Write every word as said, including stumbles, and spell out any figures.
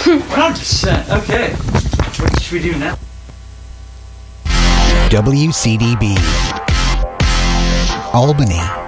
one hundred percent. Okay. What should we do now? W C D B Albany.